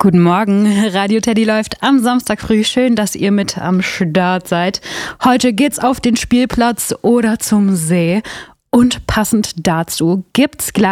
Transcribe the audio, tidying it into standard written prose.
Guten Morgen, Radio Teddy läuft am Samstag früh. Schön, dass ihr mit am Start seid. Heute geht's auf den Spielplatz oder zum See. Und passend dazu gibt's gleich